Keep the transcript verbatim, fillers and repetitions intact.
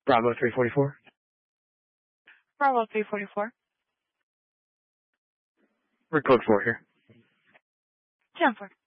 Bravo three forty-four. Bravo three forty-four. We're code four here. ten four.